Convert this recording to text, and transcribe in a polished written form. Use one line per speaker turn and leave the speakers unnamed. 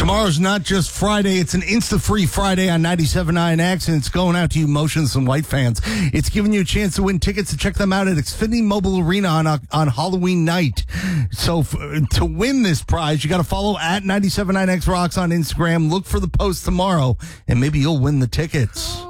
Tomorrow's not just Friday, it's an Insta-Free Friday on 97.9 X, and it's going out to you Motions and White fans. It's giving you a chance to win tickets to check them out at Xfinity Mobile Arena on Halloween night. So to win this prize, you got to follow at 97.9 X Rocks on Instagram. Look for the post tomorrow, and maybe you'll win the tickets.